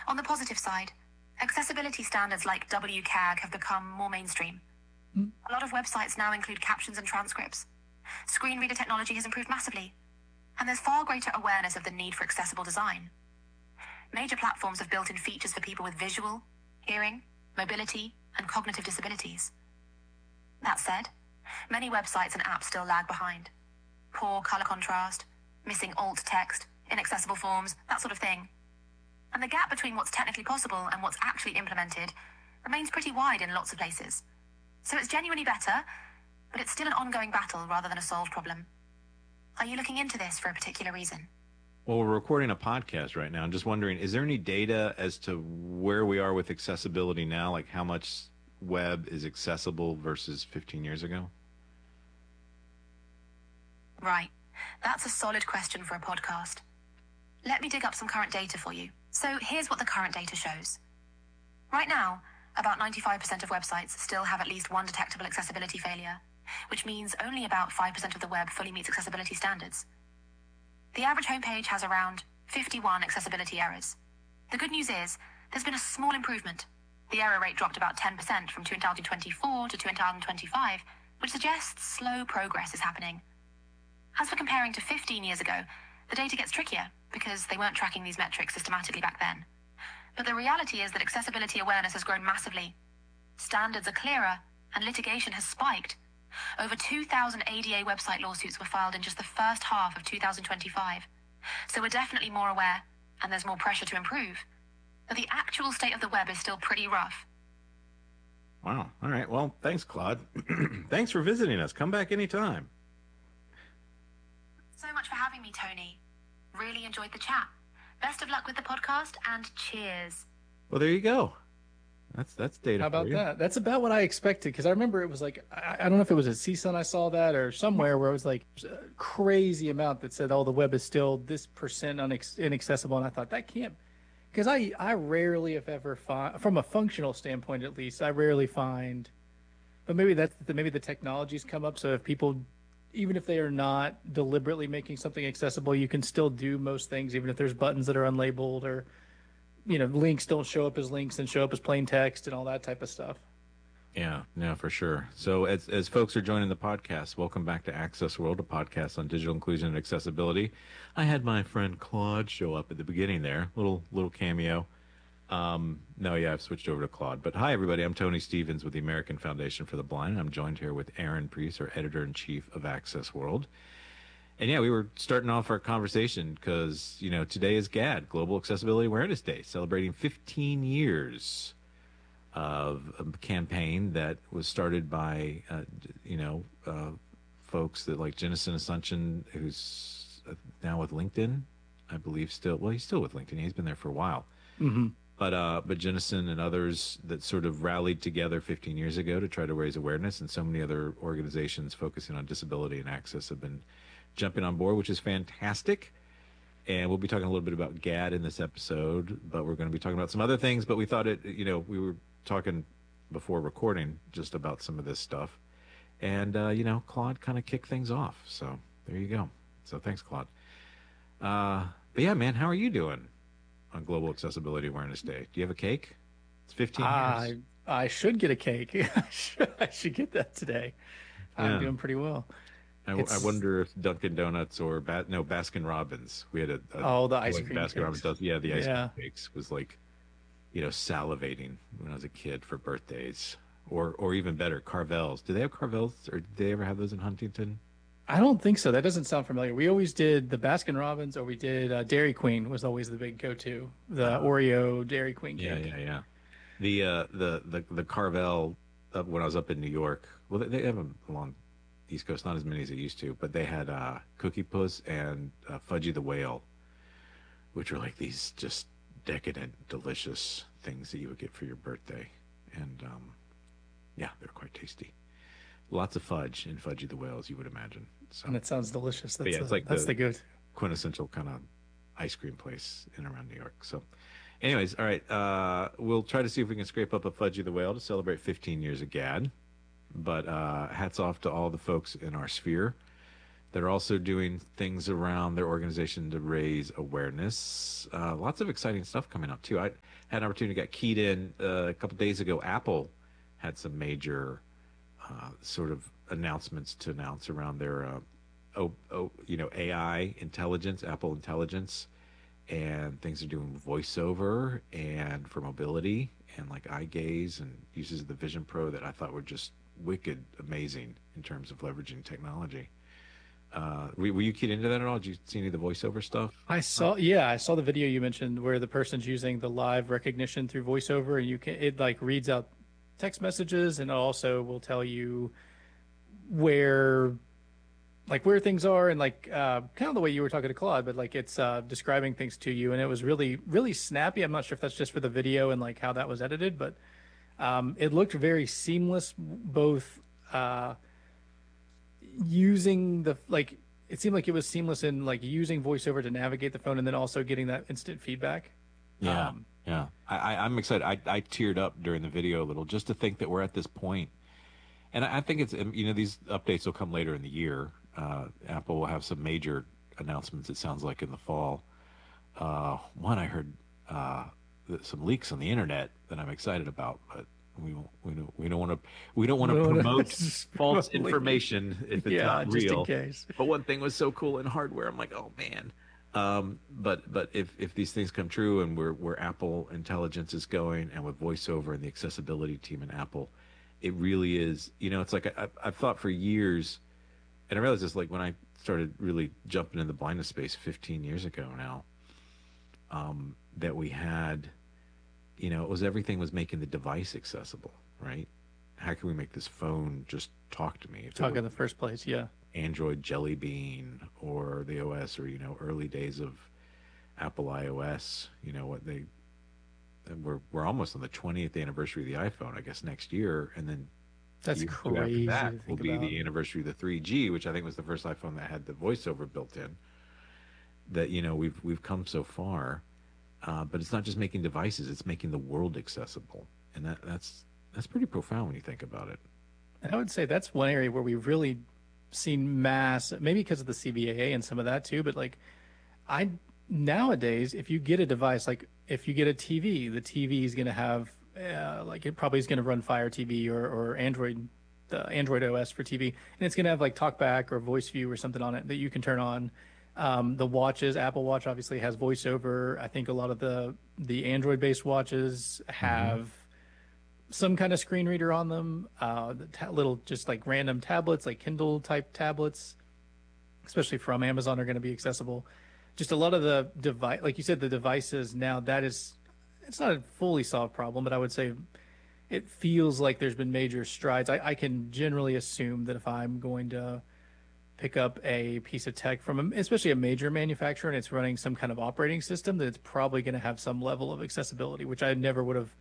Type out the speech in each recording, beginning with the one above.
On the positive side, accessibility standards like WCAG have become more mainstream. A lot of websites now include captions and transcripts. Screen reader technology has improved massively, and there's far greater awareness of the need for accessible design. Major platforms have built in features for people with visual, hearing, mobility, and cognitive disabilities. That said, many websites and apps still lag behind. Poor color contrast, missing alt text, inaccessible forms, that sort of thing. And the gap between what's technically possible and what's actually implemented remains pretty wide in lots of places. So it's genuinely better, but it's still an ongoing battle rather than a solved problem. Are you looking into this for a particular reason? Well, we're recording a podcast right now. I'm just wondering, is there any data as to where we are with accessibility now? Like how much web is accessible versus 15 years ago? Right. That's a solid question for a podcast. Let me dig up some current data for you. So here's what the current data shows. Right now, about 95% of websites still have at least one detectable accessibility failure, which means only about 5% of the web fully meets accessibility standards. The average homepage has around 51 accessibility errors. The good news is, there's been a small improvement. The error rate dropped about 10% from 2024 to 2025, which suggests slow progress is happening. As for comparing to 15 years ago, the data gets trickier because they weren't tracking these metrics systematically back then. But the reality is that accessibility awareness has grown massively. Standards are clearer, and litigation has spiked. Over 2,000 ADA website lawsuits were filed in just the first half of 2025. So we're definitely more aware, and there's more pressure to improve. But the actual state of the web is still pretty rough. Wow. All right. Well, thanks, Claude. Thanks for visiting us. Come back anytime. So much for having me, Tony. Really enjoyed the chat. Best of luck with the podcast, and cheers. Well, there you go. That's data. How about for you. that? That's about what I expected, because I remember it was like, I don't know if it was at CSUN I saw that or somewhere where it was like a crazy amount that said, oh, the web is still this percent inaccessible. And I thought that can't, because I rarely, if ever, find, from a functional standpoint at least, I rarely find, but maybe maybe the technologies come up. So if people, even if they are not deliberately making something accessible, you can still do most things, even if there's buttons that are unlabeled or, you know, links don't show up as links and show up as plain text and all that type of stuff. Yeah, for sure. So as folks are joining the podcast, welcome back to Access World, a podcast on digital inclusion and accessibility. I had my friend Claude show up at the beginning there, little cameo. I've switched over to Claude. But hi, everybody. I'm Tony Stevens with the American Foundation for the Blind. I'm joined here with Aaron Priest, our editor-in-chief of Access World. And yeah, we were starting off our conversation because, you know, today is GAD, Global Accessibility Awareness Day, celebrating 15 years of a campaign that was started by, folks that like Jennison Asuncion, who's now with LinkedIn, I believe still. Well, he's still with LinkedIn. He's been there for a while. Mm-hmm. But Jennison and others that sort of rallied together 15 years ago to try to raise awareness, and so many other organizations focusing on disability and access have been jumping on board, which is fantastic. And we'll be talking a little bit about GAD in this episode, but we're going to be talking about some other things. But we thought we were talking before recording just about some of this stuff. And, Claude kind of kicked things off. So there you go. So thanks, Claude. But yeah, man, how are you doing on Global Accessibility Awareness Day? Do you have a cake? It's 15 years. I should get a cake. I should get that today. I'm doing pretty well. I wonder if Dunkin' Donuts or Baskin Robbins. We had the ice cream Baskin Robbins does. Yeah, the ice cream cakes was like, salivating when I was a kid for birthdays, or even better, Carvel's. Do they have Carvel's, or did they ever have those in Huntington? I don't think so. That doesn't sound familiar. We always did the Baskin Robbins, or we did Dairy Queen was always the big go-to. The Oreo Dairy Queen cake. Yeah. The Carvel when I was up in New York. Well, they have them along East Coast, not as many as they used to, but they had Cookie Puss and Fudgy the Whale, which were like these just decadent, delicious things that you would get for your birthday. And they're quite tasty. Lots of fudge in Fudgy the Whale, as you would imagine. So, and it sounds delicious. It's like that's the good quintessential kind of ice cream place in around New York. So anyways, all right, we'll try to see if we can scrape up a Fudgy the Whale to celebrate 15 years of GAD. But hats off to all the folks in our sphere They're also doing things around their organization to raise awareness. Lots of exciting stuff coming up too. I had an opportunity to get keyed in a couple days ago. Apple had some major sort of announcements to announce around their AI intelligence, Apple Intelligence, and things they're doing with voiceover and for mobility and like eye gaze and uses of the Vision Pro that I thought were just wicked amazing in terms of leveraging technology. Were you keyed into that at all? Did you see any of the voiceover stuff? I saw the video you mentioned where the person's using the live recognition through voiceover, and it like reads out text messages, and it also will tell you where things are, and kind of the way you were talking to Claude, but like it's describing things to you, and it was really, really snappy. I'm not sure if that's just for the video and like how that was edited, but it looked very seamless, both using it seemed like it was seamless in like using voiceover to navigate the phone and then also getting that instant feedback. Yeah. Yeah. I'm excited. I teared up during the video a little just to think that we're at this point. And I think it's, these updates will come later in the year. Apple will have some major announcements, it sounds like, in the fall. One, I heard some leaks on the internet that I'm excited about, but we don't want to promote false information if it's not real. Just in case. But one thing was so cool in hardware. I'm like, oh man. But if these things come true and where Apple Intelligence is going, and with voiceover and the accessibility team in Apple, it really is. It's like I've thought for years, and I realized this like when I started really jumping in the blindness space 15 years ago now, that we had. Everything was making the device accessible, right? How can we make this phone just talk to me? Talk in the first place, yeah. Android Jelly Bean or the OS, or early days of Apple iOS. We're almost on the 20th anniversary of the iPhone, I guess next year, and then that's crazy. After that will be the anniversary of the 3G, which I think was the first iPhone that had the voiceover built in. That we've come so far. But it's not just making devices; it's making the world accessible, and that's pretty profound when you think about it. And I would say that's one area where we've really seen maybe because of the CVAA and some of that too. But like, nowadays, if you get a device, like if you get a TV, the TV is going to have it probably is going to run Fire TV or Android, the Android OS for TV, and it's going to have like TalkBack or Voice View or something on it that you can turn on. The watches, Apple Watch obviously has voiceover. I think a lot of the Android-based watches have some kind of screen reader on them. Little just like random tablets, like Kindle type tablets, especially from Amazon, are going to be accessible. Just a lot of the device, like you said, the devices now. It's not a fully solved problem, but I would say it feels like there's been major strides. I can generally assume that if I'm going to pick up a piece of tech from especially a major manufacturer and it's running some kind of operating system, that it's probably going to have some level of accessibility, which I never would have,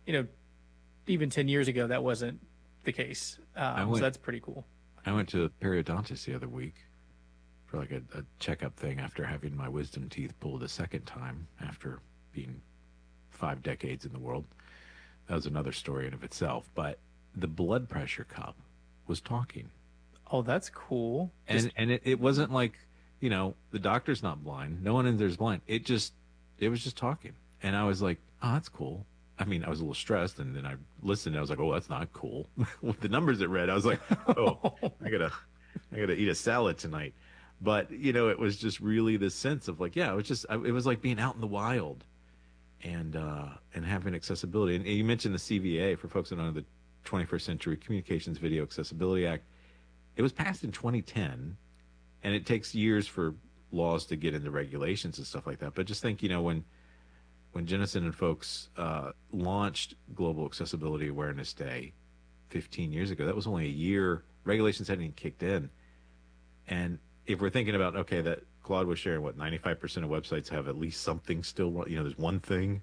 even 10 years ago, that wasn't the case. So that's pretty cool. I went to a periodontist the other week for like a checkup thing after having my wisdom teeth pulled a second time after being 5 decades in the world. That was another story in of itself, but the blood pressure cup was talking. Oh, that's cool. And it wasn't like, the doctor's not blind. No one in there's blind. It was just talking. And I was like, oh, that's cool. I mean, I was a little stressed, and then I listened, and I was like, oh, that's not cool. With the numbers it read, I was like, oh, I gotta eat a salad tonight. But, it was just really this sense of like, yeah, it was like being out in the wild and having accessibility. And you mentioned the CVA, for folks that don't know, the 21st Century Communications Video Accessibility Act. It was passed in 2010, and it takes years for laws to get into regulations and stuff like that. But just think, when Jennison and folks launched Global Accessibility Awareness Day 15 years ago, that was only a year. Regulations hadn't even kicked in. And if we're thinking about, okay, that Claude was sharing, 95% of websites have at least something still, there's one thing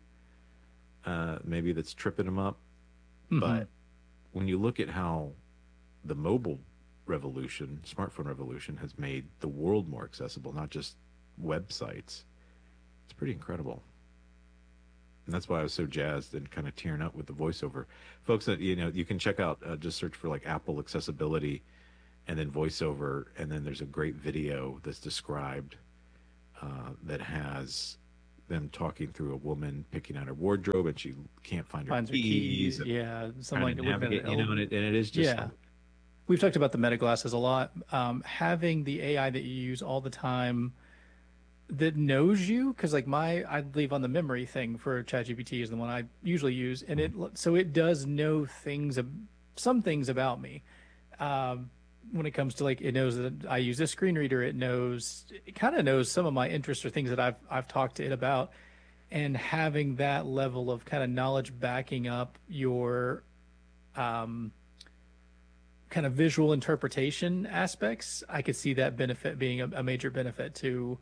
maybe that's tripping them up. Mm-hmm. But when you look at how the mobile revolution, smartphone revolution, has made the world more accessible, not just websites, it's pretty incredible. And that's why I was so jazzed and kind of tearing up with the voiceover. Folks that, you can check out, just search for like Apple Accessibility and then voiceover, and then there's a great video that's described that has them talking through a woman picking out her wardrobe, and she can't find her Finds her keys. keys. Yeah, something Trying like to it would have been navigate, an and it is just yeah. We've talked about the Meta glasses a lot. Having the AI that you use all the time that knows you, because like I leave on the memory thing for ChatGPT is the one I usually use, and it does know some things about me. When it comes to like, it knows that I use this screen reader. It kind of knows some of my interests or things that I've talked to it about, and having that level of kind of knowledge backing up your kind of visual interpretation aspects, I could see that benefit being a major benefit to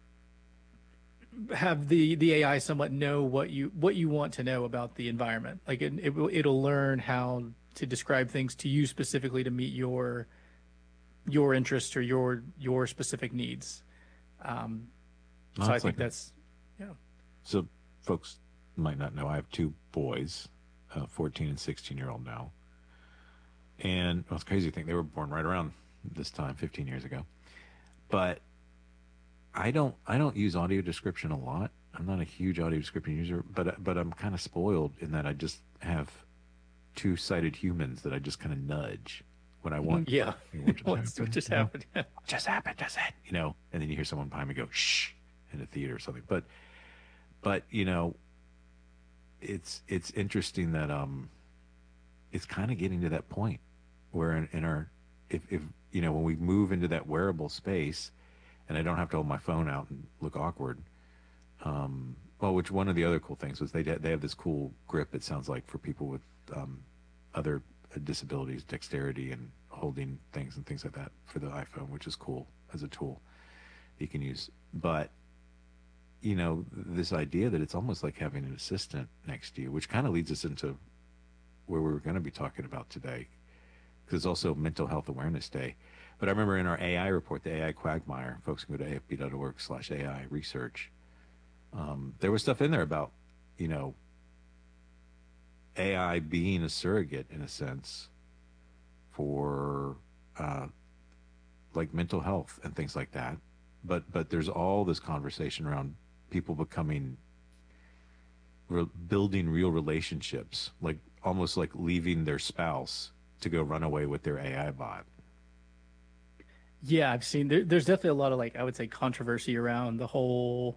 have the AI somewhat know what you want to know about the environment. Like it'll learn how to describe things to you specifically to meet your interests or your specific needs. So I think that's yeah. So folks might not know I have two boys, 14 and 16-year-old now. And well, it's crazy to think they were born right around this time, 15 years ago. But I don't use audio description a lot. I'm not a huge audio description user, but I'm kind of spoiled in that I just have two-sided humans that I just kind of nudge when I want. Yeah. What just happened? What just happened? Does it? And then you hear someone behind me go shh in a theater or something. But it's interesting that it's kind of getting to that point where in our if when we move into that wearable space, and I don't have to hold my phone out and look awkward. Which one of the other cool things was they have this cool grip, it sounds like, for people with other disabilities, dexterity and holding things and things like that for the iPhone, which is cool as a tool you can use. But this idea that it's almost like having an assistant next to you, which kind of leads us into where we were going to be talking about today, because it's also Mental Health Awareness Day. But I remember in our AI report, the AI quagmire, folks can go to afb.org/AI research. There was stuff in there about, AI being a surrogate in a sense for like mental health and things like that. But there's all this conversation around people becoming building real relationships, like almost like leaving their spouse to go run away with their AI bot. Yeah, I've seen there's definitely a lot of, like, I would say, controversy around the whole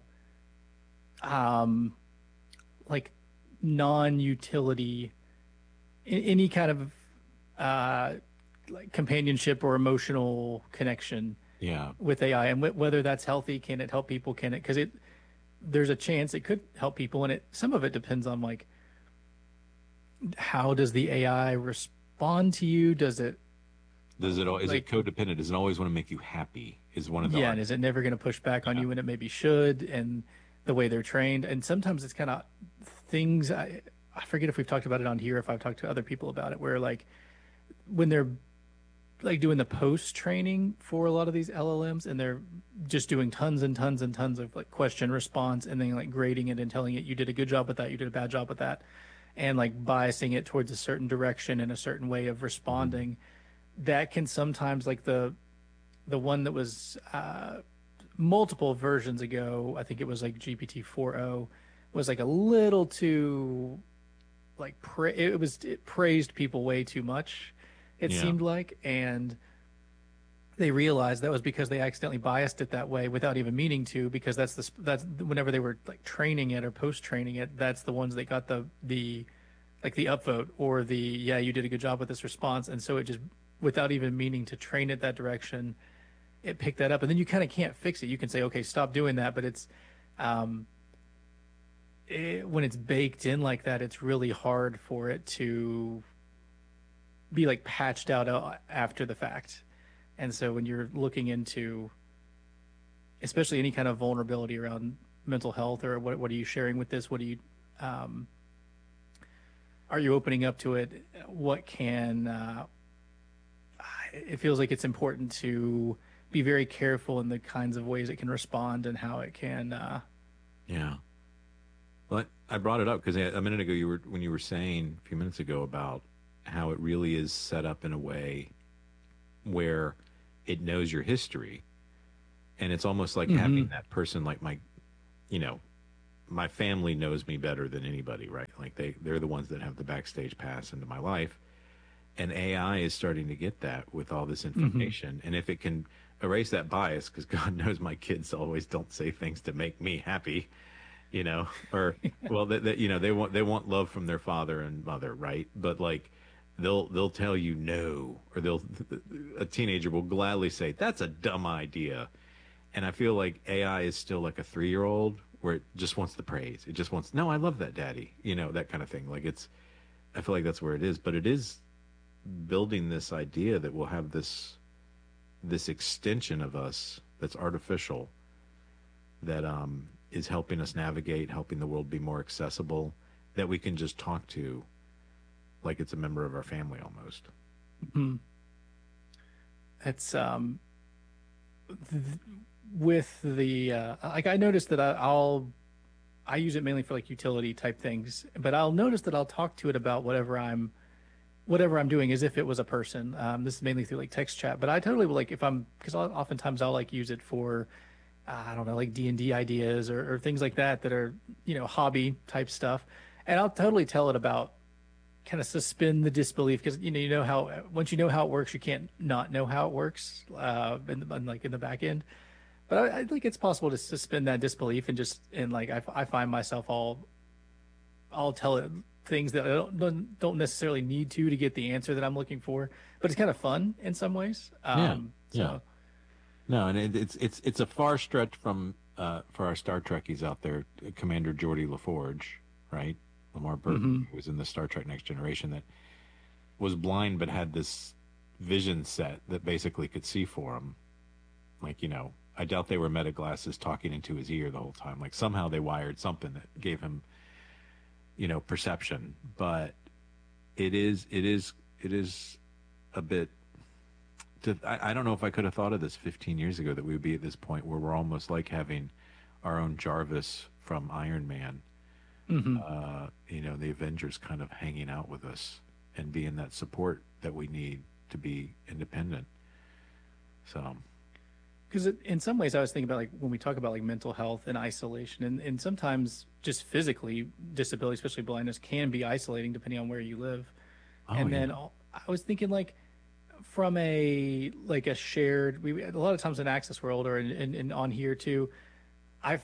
like non-utility, any kind of like companionship or emotional connection with AI, and whether that's healthy. Can it help people? Can it, because there's a chance it could help people, and some of it depends on, like, how does the AI respond to you? Is it codependent? Does it always want to make you happy? Is one of the and is it never going to push back on you when it maybe should? And the way they're trained, and sometimes it's kind of things. I forget if we've talked about it on here, if I've talked to other people about it, where like when they're like doing the post training for a lot of these LLMs, and they're just doing tons and tons and tons of like question response, and then like grading it and telling it you did a good job with that, you did a bad job with that, and like biasing it towards a certain direction and a certain way of responding. Mm-hmm. That can sometimes, like the one that was multiple versions ago, I think it was like GPT 4.0, was like a little too like it praised people way too much, it seemed like, and they realized that was because they accidentally biased it that way without even meaning to, because that's whenever they were like training it or post training it, that's the ones that got the like the upvote or the you did a good job with this response, and so it just, without even meaning to train it that direction, it picked that up, and then you kind of can't fix it. You can say, okay, stop doing that, but it's when it's baked in like that, it's really hard for it to be like patched out after the fact. And so when you're looking into, especially any kind of vulnerability around mental health, or what are you sharing with this? What do you are you opening up to it? What can it feels like it's important to be very careful in the kinds of ways it can respond and how it can. Well, I brought it up because a minute ago when you were saying a few minutes ago about how it really is set up in a way where it knows your history, and it's almost like Mm-hmm. having that person, like you know, my family knows me better than anybody, right? Like they're the ones that have the backstage pass into my life, and AI is starting to get that with all this Mm-hmm. information. And if it can erase that bias, because God knows my kids always don't say things to make me happy, or well, that they want love from their father and mother, right? But like they'll tell you no, or a teenager will gladly say that's a dumb idea. And I feel like AI is still like a 3-year old where it just wants the praise. It just wants, no, I love that, daddy, that kind of thing. Like I feel like that's where it is, but it is building this idea that we'll have this extension of us that's artificial, that is helping us navigate, helping the world be more accessible, that we can just talk to like it's a member of our family almost. Mm-hmm. It's with the like I noticed that I use it mainly for like utility type things, but I'll notice that I'll talk to it about whatever I'm doing as if it was a person. This is mainly through like text chat, but I totally will, like, if I'm, because oftentimes I'll like use it for I don't know, like D&D ideas or things like that are hobby type stuff, and I'll totally tell it about, kind of suspend the disbelief, because you know how once you know how it works, you can't not know how it works like in the back end. But I think it's possible to suspend that disbelief and just, and like I find myself I'll tell it things that I don't necessarily need to get the answer that I'm looking for, but it's kind of fun in some ways. Yeah, yeah. So No, and it's a far stretch from for our Star Trekkies out there, Commander Geordi LaForge, right? Lamar hmm Burton, who was in the Star Trek Next Generation, that was blind but had this vision set that basically could see for him. Like, I doubt they were meta glasses talking into his ear the whole time. Like somehow they wired something that gave him, perception. But it is a bit. I don't know if I could have thought of this 15 years ago, that we would be at this point where we're almost like having our own Jarvis from Iron Man. hmm The Avengers kind of hanging out with us and being that support that we need to be independent. So, because in some ways I was thinking about, like, when we talk about like mental health and isolation, and sometimes just physically disability, especially blindness, can be isolating depending on where you live. oh And yeah, then I was thinking, like, from a shared, we a lot of times in Access World or in on here too, I've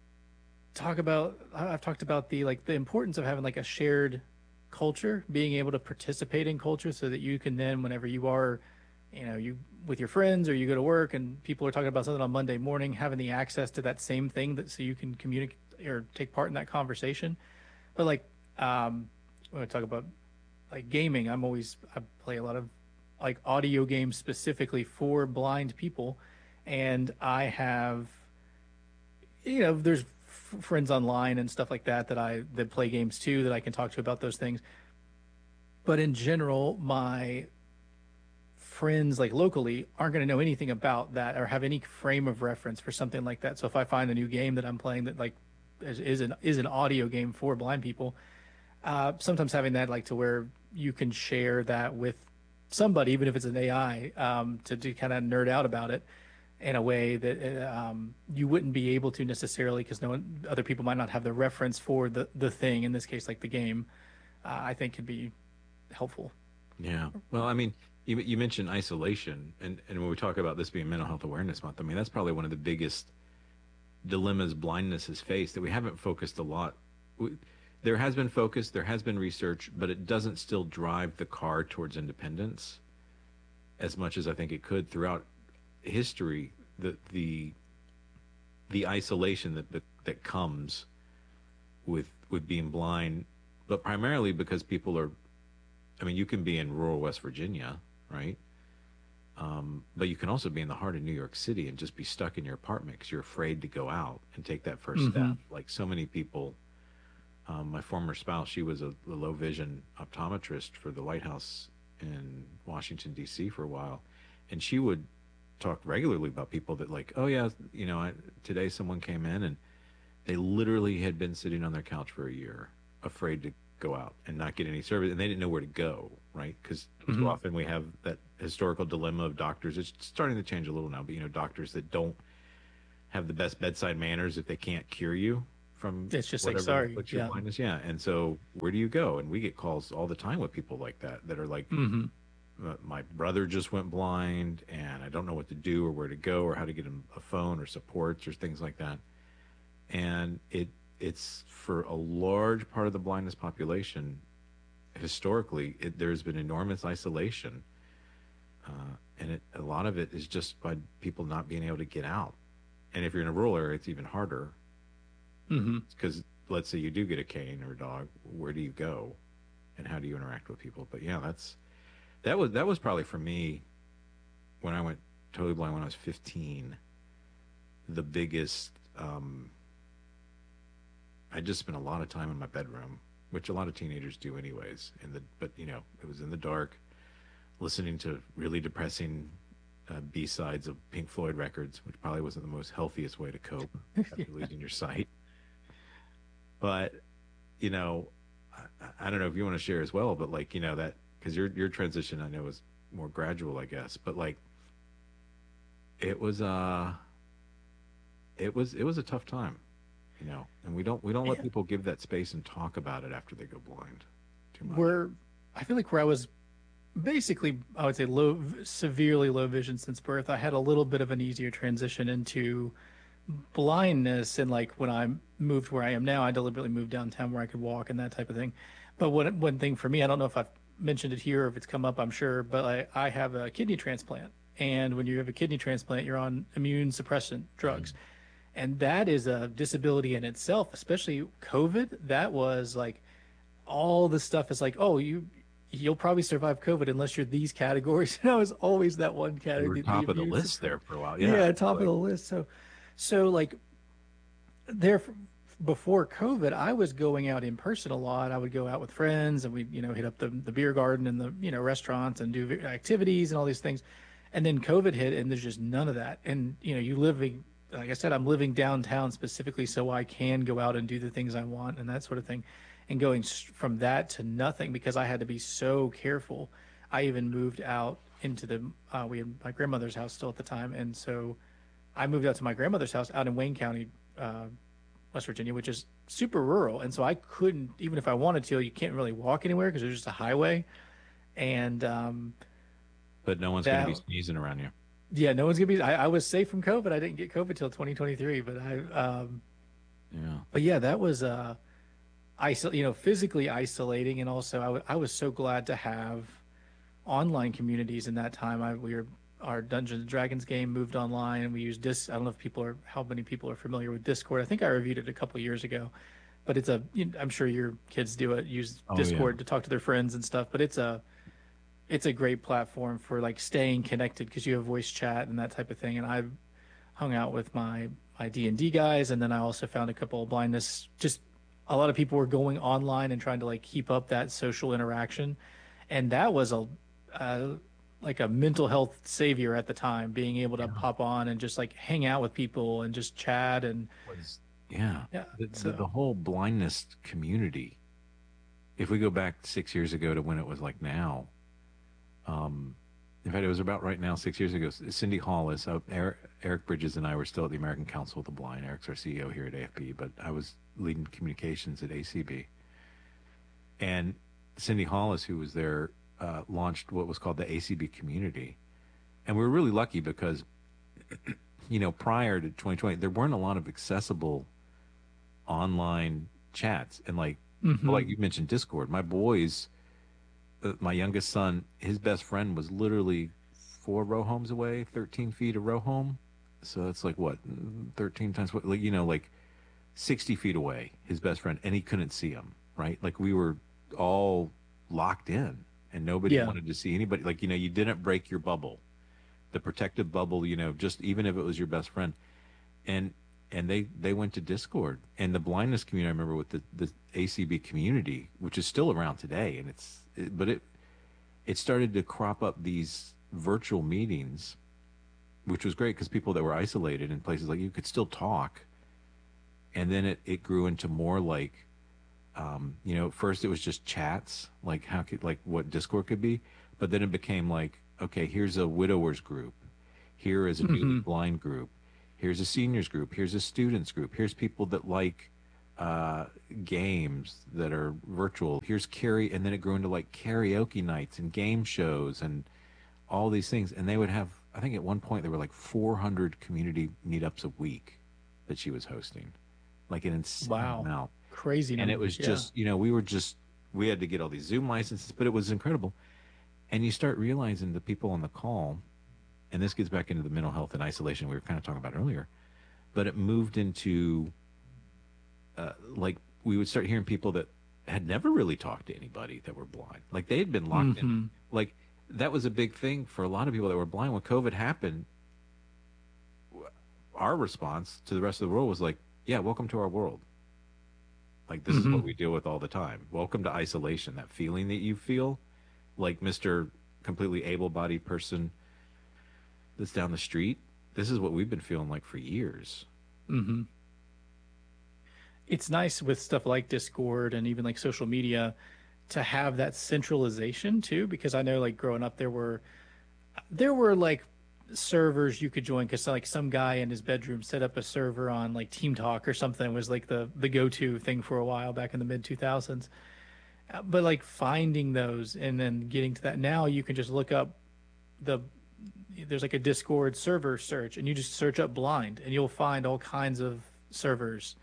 I've talked about the importance of having like a shared culture, being able to participate in culture, so that you can then, whenever you are, you with your friends, or you go to work and people are talking about something on Monday morning, having the access to that same thing, that so you can communicate or take part in that conversation. But like, when I talk about like gaming, I play a lot of like audio games specifically for blind people, and I have, there's friends online and stuff like that that play games too, that I can talk to about those things. But in general, my friends like locally aren't going to know anything about that or have any frame of reference for something like that. So if I find a new game that I'm playing that like is an audio game for blind people, sometimes having that, like, to where you can share that with somebody, even if it's an AI, to kind of nerd out about it in a way that you wouldn't be able to necessarily, because other people might not have the reference for the thing, in this case like the game. I think could be helpful. yeah. Well, I mean, you mentioned isolation, and when we talk about this being Mental Health Awareness Month, I mean, that's probably one of the biggest dilemmas blindness has faced, that we haven't focused a lot. There has been focus, there has been research, but it doesn't still drive the car towards independence as much as I think it could throughout history. The isolation that comes with being blind, but primarily because people are. I mean, you can be in rural West Virginia, right? But you can also be in the heart of New York City and just be stuck in your apartment because you're afraid to go out and take that first Mm-hmm. step. Like so many people. My former spouse, she was a low vision optometrist for the Lighthouse in Washington, D.C. for a while. And she would talk regularly about people that, like, oh, yeah, today someone came in and they literally had been sitting on their couch for a year, afraid to go out and not get any service. And they didn't know where to go, right? Because so Mm-hmm. often we have that historical dilemma of doctors. It's starting to change a little now, but doctors that don't have the best bedside manners if they can't cure you from It's just like, whatever sorry, inflicts your blindness. Yeah. And so where do you go? And we get calls all the time with people like that are like, my brother just went blind and I don't know what to do or where to go or how to get him a phone or supports or things like that. And it's for a large part of the blindness population, historically, there's been enormous isolation. And a lot of it is just by people not being able to get out. And if you're in a rural area, it's even harder. Because let's say you do get a cane or a dog, where do you go? And how do you interact with people? But yeah, that was probably for me when I went totally blind when I was 15, the biggest. I just spent a lot of time in my bedroom, which a lot of teenagers do anyways. But it was in the dark, listening to really depressing B-sides of Pink Floyd records, which probably wasn't the most healthiest way to cope after losing your sight. But I don't know if you want to share as well, but like that, because your transition I know was more gradual, I guess, but like it was a tough time, and we don't let people give that space and talk about it after they go blind too much. I feel like where I was basically, I would say severely low vision since birth, I had a little bit of an easier transition into blindness. And like when I moved where I am now, I deliberately moved downtown where I could walk and that type of thing. But one thing for me, I don't know if I've mentioned it here or if it's come up, I'm sure, but I have a kidney transplant. And when you have a kidney transplant, you're on immune suppressant drugs. And that is a disability in itself, especially COVID. That was like all the stuff is like, oh, you'll probably survive COVID unless you're these categories. And I was always that one category. You were top of the list there for a while. Yeah, top of the list. So like there before COVID, I was going out in person a lot. I would go out with friends and we, hit up the beer garden and the, restaurants and do activities and all these things. And then COVID hit and there's just none of that. And, like I said, I'm living downtown specifically so I can go out and do the things I want and that sort of thing. And going from that to nothing because I had to be so careful. I even moved out into we had my grandmother's house still at the time. And so I moved out to my grandmother's house out in Wayne County, West Virginia, which is super rural. And so I couldn't, even if I wanted to, you can't really walk anywhere because there's just a highway. And but no one's going to be sneezing around you. Yeah, no one's going to be. I was safe from COVID. I didn't get COVID till 2023, but But yeah, that was physically isolating, and also I was so glad to have online communities in that time. Our Dungeons and Dragons game moved online, and we used I don't know if how many people are familiar with Discord. I think I reviewed it a couple of years ago, but I'm sure your kids do it. Use Discord to talk to their friends and stuff. But it's a great platform for like staying connected because you have voice chat and that type of thing. And I hung out with my D&D guys, and then I also found a couple of blindness. Just a lot of people were going online and trying to like keep up that social interaction, and that was like a mental health savior at the time, being able to pop on and just like hang out with people and just chat and the whole blindness community. If we go back 6 years ago to when it was like now, in fact, it was about right now, 6 years ago, Cindy Hollis, Eric Bridges and I were still at the American Council of the Blind. Eric's our CEO here at AFB, but I was leading communications at ACB. And Cindy Hollis, who was there, launched what was called the ACB community. And we were really lucky because, prior to 2020, there weren't a lot of accessible online chats. And like you mentioned, Discord. My boys, my youngest son, his best friend was literally 4 row homes away, 13 feet a row home. So that's like what, 13 times what, like 60 feet away, his best friend, and he couldn't see him, right? Like we were all locked in and nobody wanted to see anybody. Like, you didn't break your bubble, the protective bubble, just even if it was your best friend. And they went to Discord, and the blindness community, I remember with the ACB community, which is still around today. And it started to crop up these virtual meetings, which was great because people that were isolated in places like you could still talk. And then it grew into more like, first it was just chats, like what Discord could be, but then it became like okay, here's a widowers group. Here is a newly blind group. Here's a seniors group. Here's a students group. Here's people that like games that are virtual. Here's and then it grew into like karaoke nights and game shows and all these things. And they would have, I think at one point there were like 400 community meetups a week that she was hosting, like an insane Wow. amount. Crazy And it numbers, was just, we had to get all these Zoom licenses, but it was incredible. And you start realizing the people on the call, and this gets back into the mental health and isolation we were kind of talking about earlier, but it moved into like we would start hearing people that had never really talked to anybody that were blind. Like they had been locked in. Like that was a big thing for a lot of people that were blind. When COVID happened, our response to the rest of the world was like, yeah, welcome to our world. Like this is what we deal with all the time. Welcome to isolation. That feeling that you feel like Mr. completely able-bodied person that's down the street. This is what we've been feeling like for years. It's nice with stuff like Discord and even like social media to have that centralization too, because I know like growing up there were like servers you could join because like some guy in his bedroom set up a server on like Team Talk or something. It was like the go-to thing for a while back in the mid 2000s. But like finding those and then getting to that, now you can just look up there's like a Discord server search and you just search up blind and you'll find all kinds of servers.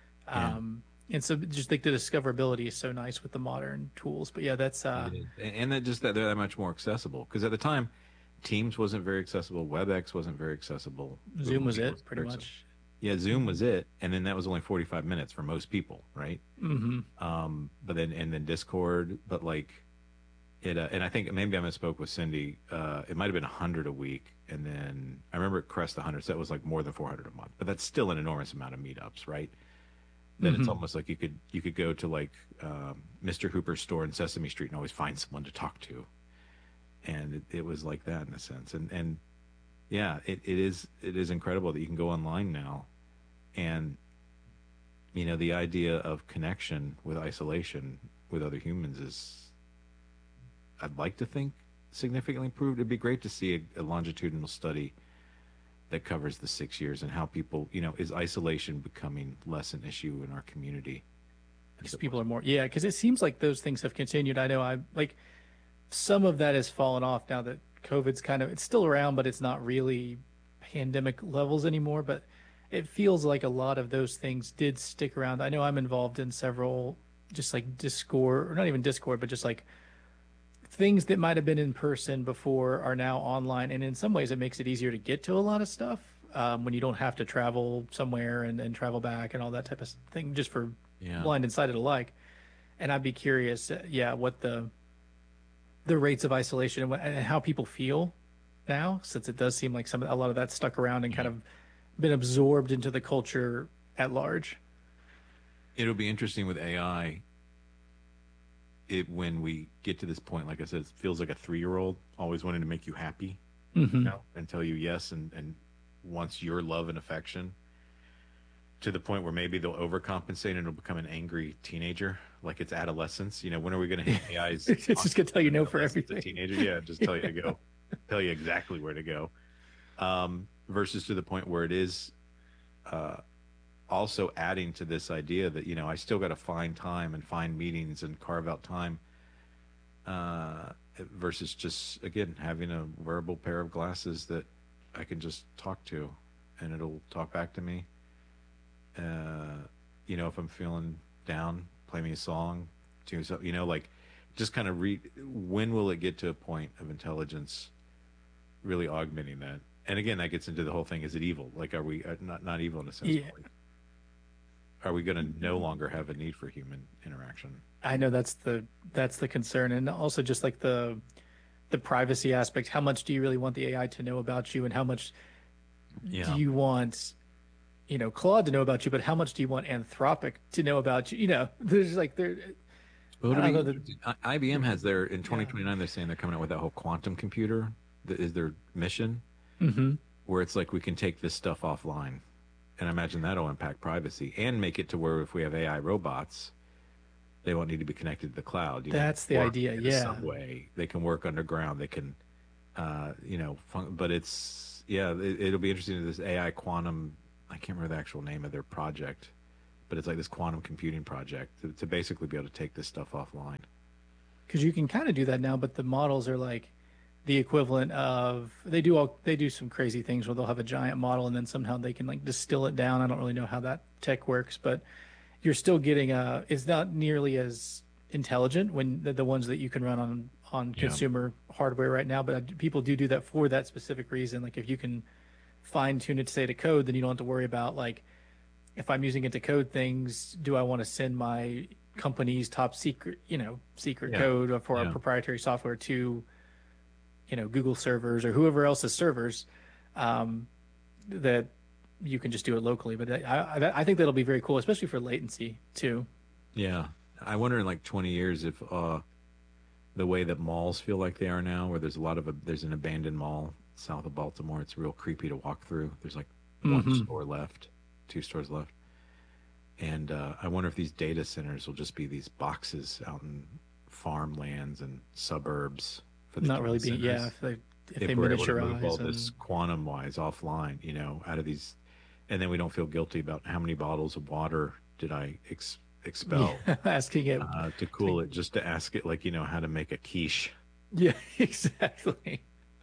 And so just like the discoverability is so nice with the modern tools. But yeah, that's and that just that they're that much more accessible, because at the time Teams wasn't very accessible, WebEx wasn't very accessible, Zoom was it pretty much. Yeah, Zoom was it, and then that was only 45 minutes for most people, right? But then Discord, but like it, and I think maybe I misspoke with Cindy. It might have been 100 a week, and then I remember it crest 100, so that was like more than 400 a month. But that's still an enormous amount of meetups, right? Then it's almost like you could go to like Mr. Hooper's store in Sesame Street and always find someone to talk to, and it was like that in a sense. And yeah, it is incredible that you can go online now, and the idea of connection with isolation with other humans is, I'd like to think, significantly improved. It'd be great to see a longitudinal study that covers the 6 years and how people, is isolation becoming less an issue in our community? Because people are more, yeah, because it seems like those things have continued. I know some of that has fallen off now that COVID's it's still around, but it's not really pandemic levels anymore. But it feels like a lot of those things did stick around. I know I'm involved in several, just like Discord, or not even Discord, but just like things that might have been in person before are now online. And in some ways it makes it easier to get to a lot of stuff when you don't have to travel somewhere and travel back and all that type of thing, just for blind and sighted alike. And I'd be curious, what the rates of isolation and how people feel now, since it does seem like a lot of that stuck around and kind of been absorbed into the culture at large. It'll be interesting with AI. When we get to this point, like I said, it feels like a 3-year-old always wanting to make you happy, and tell you yes, and wants your love and affection, to the point where maybe they'll overcompensate and it'll become an angry teenager, like it's adolescence. When are we going to hit AI's? It's just going to tell you no for everything. Teenager, just tell you to go, tell you exactly where to go, versus to the point where it is also adding to this idea that I still got to find time and find meetings and carve out time, versus just, again, having a wearable pair of glasses that I can just talk to and it'll talk back to me. If I'm feeling down, play me a song, do something, like just kind of when will it get to a point of intelligence really augmenting that? And again, that gets into the whole thing: is it evil? Like, are we not evil in a sense? Yeah. Are we going to no longer have a need for human interaction? I know that's the concern, and also just like the privacy aspect. How much do you really want the AI to know about you, and how much do you want, Claude to know about you? But how much do you want Anthropic to know about you? There's like IBM has their in 2029. They're saying they're coming out with that whole quantum computer that is their mission, where it's like we can take this stuff offline. And I imagine that'll impact privacy and make it to where if we have AI robots, they won't need to be connected to the cloud. That's the idea, yeah. Some way they can work underground. They can but it'll be interesting to this AI quantum. I can't remember the actual name of their project, but it's like this quantum computing project to basically be able to take this stuff offline. Because you can kind of do that now, but the models are like the equivalent of they do some crazy things where they'll have a giant model and then somehow they can like distill it down. I don't really know how that tech works, but you're still getting it's not nearly as intelligent when the ones that you can run on consumer hardware right now, but people do that for that specific reason. Like if you can fine tune it to say to code, then you don't have to worry about like if I'm using it to code things, do I want to send my company's top secret code for our proprietary software to Google servers or whoever else's servers, that you can just do it locally. But I think that'll be very cool, especially for latency too. Yeah. I wonder in like 20 years if the way that malls feel like they are now, where there's there's an abandoned mall south of Baltimore. It's real creepy to walk through. There's like one store left, 2 stores left. And I wonder if these data centers will just be these boxes out in farmlands and suburbs. For the not really being, if they we're able to move miniaturize all this quantum wise offline, out of these, and then we don't feel guilty about how many bottles of water did I expel asking it to cool it, just to ask it like how to make a quiche. Yeah, exactly.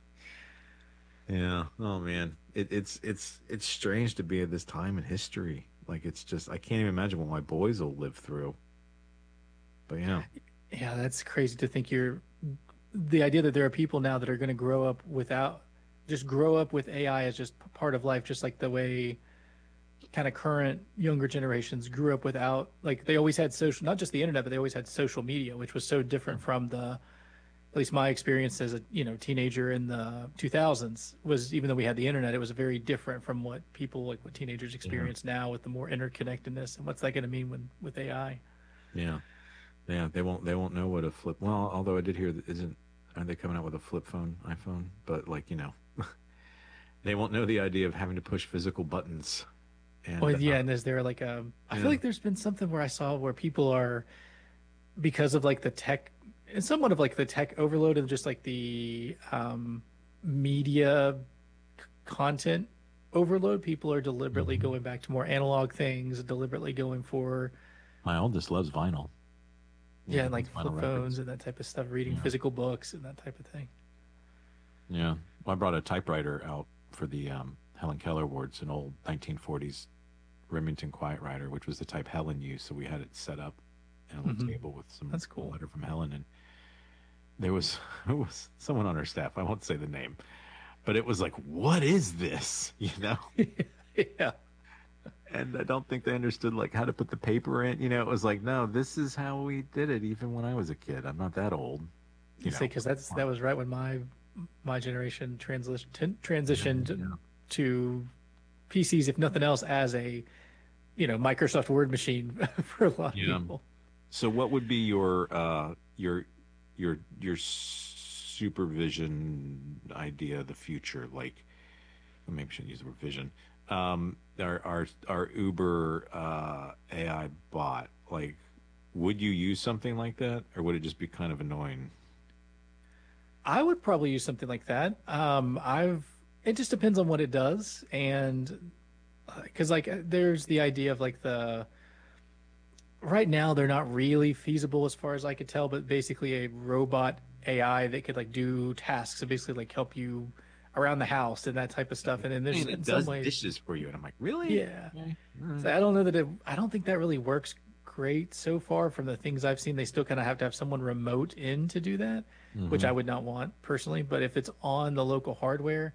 Yeah. Oh man, it's strange to be at this time in history. Like it's just I can't even imagine what my boys will live through. But yeah, that's crazy to think the idea that there are people now that are going to grow up with AI as just part of life, just like the way kind of current younger generations grew up without, like they always had social, not just the internet, but they always had social media, which was so different from at least my experience as a teenager in the 2000s was, even though we had the internet, it was very different from what teenagers experience now with the more interconnectedness. And what's that going to mean with AI? Yeah. Yeah, they won't know what a flip. Well, although I did hear that aren't they coming out with a flip phone, iPhone? But they won't know the idea of having to push physical buttons. And, and is there like I feel like there's been something where I saw where people are, because of like the tech, and somewhat of like the tech overload and just like the media content overload, people are deliberately going back to more analog things, deliberately going for. My oldest loves vinyl. Yeah, and like flip phones and that type of stuff, reading physical books and that type of thing. Yeah. Well, I brought a typewriter out for the Helen Keller Awards, an old 1940s Remington Quiet Writer, which was the type Helen used. So we had it set up in a little table with some That's cool. letter from Helen. And there was someone on her staff, I won't say the name, but it was like, what is this? Yeah. And I don't think they understood like how to put the paper in. It was like, no, this is how we did it. Even when I was a kid, I'm not that old. Because that was right when my generation transitioned to PCs, if nothing else, as a Microsoft Word machine for a lot of people. So, what would be your supervision idea of the future? Like, maybe I shouldn't use the word vision. Our Uber AI bot, like, would you use something like that, or would it just be kind of annoying? I would probably use something like that. It just depends on what it does, and because like there's the idea of like right now they're not really feasible as far as I could tell, but basically a robot AI that could like do tasks and basically like help you around the house and that type of stuff. And then there's it does dishes for you, and I'm like, really? Yeah. Okay. So I don't know that I don't think that really works great so far from the things I've seen. They still kind of have to have someone remote in to do that, which I would not want personally. But if it's on the local hardware,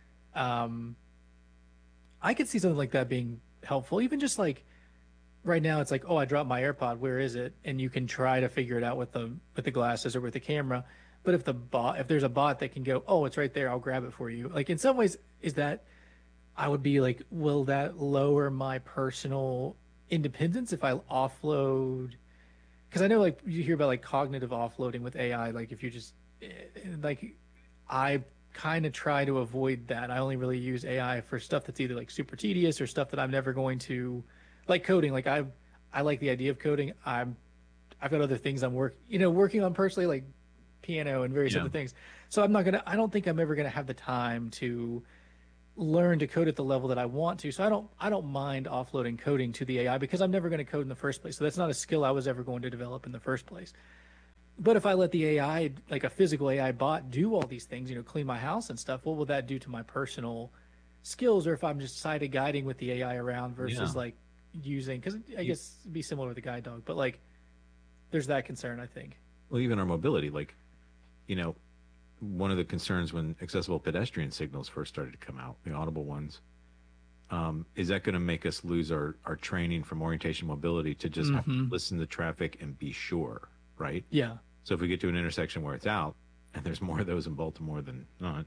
I could see something like that being helpful. Even just like right now, it's like, oh, I dropped my AirPod. Where is it? And you can try to figure it out with the glasses or with the camera. But if there's a bot that can go, oh, it's right there, I'll grab it for you. Like in some ways, I would be like, will that lower my personal independence if I offload? Because I know like you hear about like cognitive offloading with AI. Like if you just like, I kind of try to avoid that. I only really use AI for stuff that's either like super tedious or stuff that I'm never going to, like coding. Like I like the idea of coding. I've got other things I'm working on personally, like piano and various Yeah. other things. So I don't think I'm ever gonna have the time to learn to code at the level that I want to. So I don't mind offloading coding to the AI because I'm never going to code in the first place. So that's not a skill I was ever going to develop in the first place. But if I let the AI, like a physical AI bot, do all these things, clean my house and stuff, what will that do to my personal skills? Or if I'm just sighted guiding with the AI around versus Yeah. like using, because I guess it'd be similar with a guide dog, but like there's that concern, I think. Well, even our mobility, like, you know, one of the concerns when accessible pedestrian signals first started to come out, the audible ones, is that going to make us lose our training from orientation mobility to just have to listen to traffic and be sure, right? Yeah. So if we get to an intersection where it's out, and there's more of those in Baltimore than not,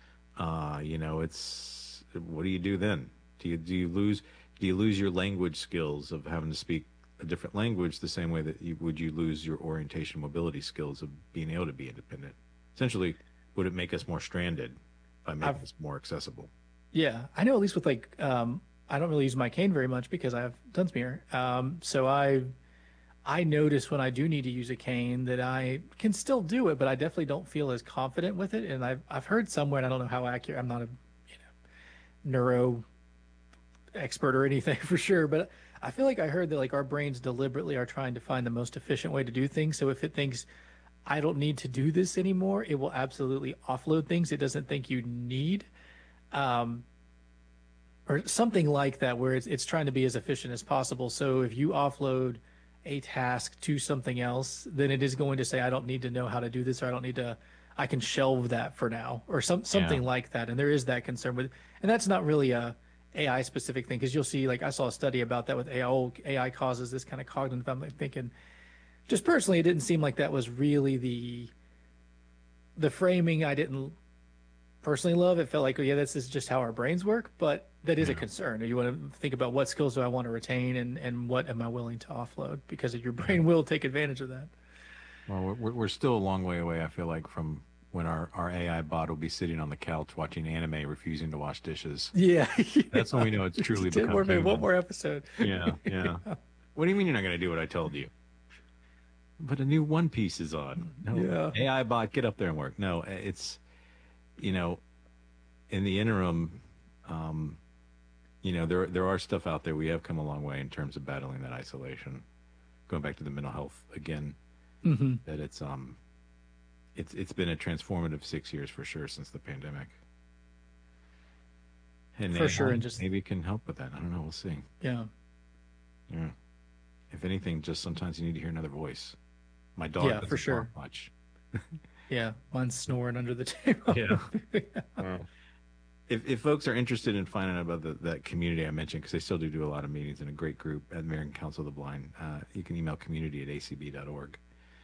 it's what do you do then? Do you lose your language skills of having to speak a different language the same way that you lose your orientation mobility skills of being able to be independent? Essentially, would it make us more stranded by making us more accessible? Yeah, I know at least with like I don't really use my cane very much because I have Dunsmuir. So I notice when I do need to use a cane that I can still do it, but I definitely don't feel as confident with it. And I've heard somewhere, and I don't know how accurate. I'm not a neuro expert or anything for sure, but I feel like I heard that like our brains deliberately are trying to find the most efficient way to do things. So if it thinks I don't need to do this anymore, it will absolutely offload things it doesn't think you need. Or something like that, where it's trying to be as efficient as possible. So if you offload a task to something else, then it is going to say, I don't need to know how to do this, or I can shelve that for now, or something like that. And there is that concern with, and that's not really a AI specific thing, because you'll see, like I saw a study about that with AI. AI causes this kind of cognitive. I'm like thinking, just personally, it didn't seem like that was really the framing. I didn't personally love. It felt like, oh yeah, this is just how our brains work, but that is a concern. You want to think about what skills do I want to retain, and what am I willing to offload, because your brain will take advantage of that. Well, we're still a long way away, I feel like, from when our AI bot will be sitting on the couch watching anime, refusing to wash dishes. Yeah, That's when we know it's truly become maybe human. one more episode. Yeah. What do you mean you're not going to do what I told you? But a new One Piece is on. No, Yeah. AI bot, get up there and work. No, it's, in the interim, there are stuff out there. We have come a long way in terms of battling that isolation. Going back to the mental health again, that it's been a transformative 6 years for sure since the pandemic. And For sure, and just maybe it can help with that. I don't know. We'll see. yeah. Yeah. If anything, just sometimes you need to hear another voice. My dog Yeah, doesn't for sure. bark much. Yeah, mine's snoring under the table. Yeah. If folks are interested in finding out about that community I mentioned, because they still do a lot of meetings in a great group at American Council of the Blind, you can email community@acb.org.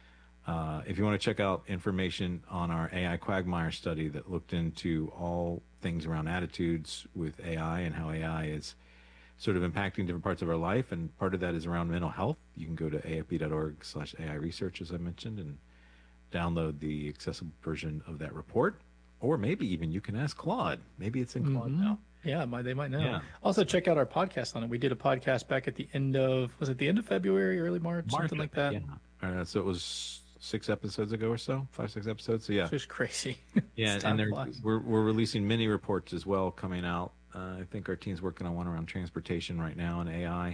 If you want to check out information on our AI quagmire study that looked into all things around attitudes with AI and how AI is sort of impacting different parts of our life, and part of that is around mental health, you can go to afb.org/AI research, as I mentioned, and download the accessible version of that report. Or maybe even you can ask Claude. Maybe it's in Claude now. Yeah, they might know. Yeah. Also, check out our podcast on it. We did a podcast back at the end of February, early March, something like that. Yeah. So it was 6 episodes ago or so, 5-6 episodes. So yeah, It's just crazy. yeah, and we're releasing mini reports as well coming out. I think our team's working on one around transportation right now and AI,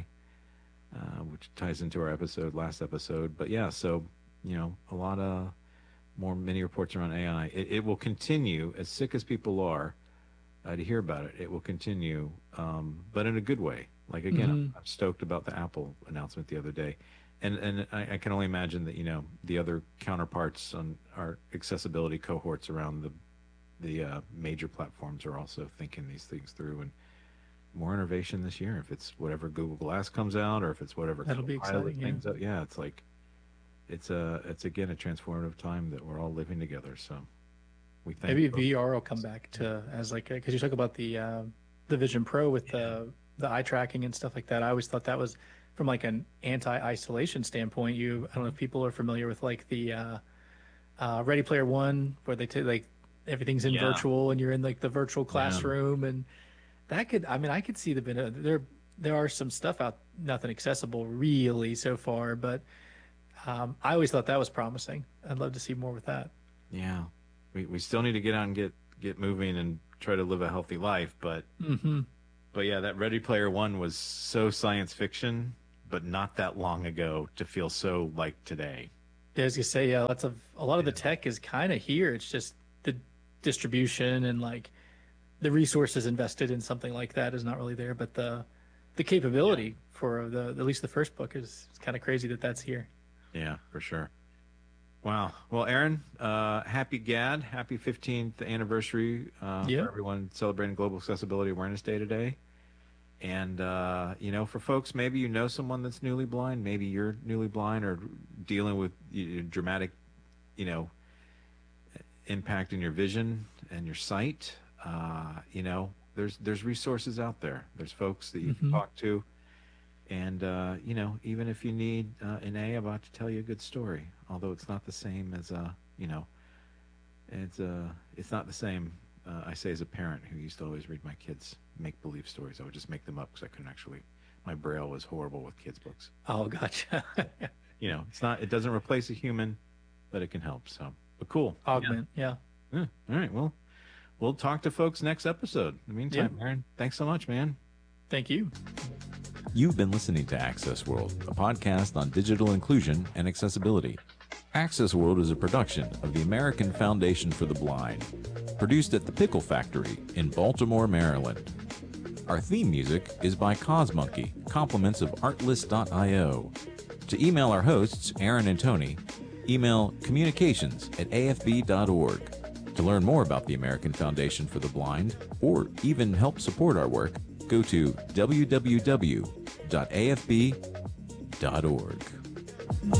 which ties into our last episode. But yeah, so a lot of more mini reports around AI. It will continue, as sick as people are to hear about it. It will continue, but in a good way. Like again, I'm stoked about the Apple announcement the other day, and I can only imagine that the other counterparts on our accessibility cohorts around the major platforms are also thinking these things through, and more innovation this year. If it's whatever Google Glass comes out, or if it's whatever That'll be Copilot exciting, things out, yeah, it's like it's again a transformative time that we're all living together. So we thank Maybe both. VR will come back to as like, because you talk about the Vision Pro with the eye tracking and stuff like that. I always thought that was from like an anti-isolation standpoint. I don't know if people are familiar with like the Ready Player One, where they take like everything's in virtual and you're in like the virtual classroom, and that could, I could see there are some stuff out, nothing accessible really so far, but I always thought that was promising. I'd love to see more with that. Yeah. We still need to get out and get moving and try to live a healthy life, but yeah, that Ready Player One was so science fiction, but not that long ago to feel so like today. Yeah, I was gonna say, yeah, a lot of the tech is kind of here. It's just the distribution and like the resources invested in something like that is not really there, but the capability for at least the first book is kind of crazy that that's here. Yeah, for sure. Wow. Well, Aaron, happy GAD, happy 15th anniversary for everyone celebrating Global Accessibility Awareness Day today. And, for folks, maybe you know someone that's newly blind, maybe you're newly blind or dealing with dramatic, impact in your vision and your sight. There's resources out there. There's folks that you can talk to. And, even if you need an A, I'm about to tell you a good story, although it's not the same as, it's not the same, I say as a parent who used to always read my kids make-believe stories. I would just make them up because I couldn't actually, my Braille was horrible with kids' books. Oh, gotcha. It doesn't replace a human, but it can help. So, but cool. Augment, yeah. All right, well, we'll talk to folks next episode. In the meantime, Aaron, thanks so much, man. Thank you. You've been listening to Access World, a podcast on digital inclusion and accessibility. Access World is a production of the American Foundation for the Blind, produced at the Pickle Factory in Baltimore, Maryland. Our theme music is by Cosmonkey, compliments of Artlist.io. To email our hosts, Aaron and Tony, email communications@afb.org. To learn more about the American Foundation for the Blind, or even help support our work, go to www.afb.org.